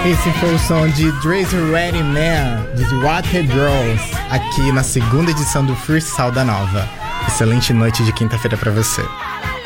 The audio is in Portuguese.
Esse foi o som de Drazy Ready Man, de Water Girls, aqui na segunda edição do Freestyle da Nova. Excelente noite de quinta-feira pra você.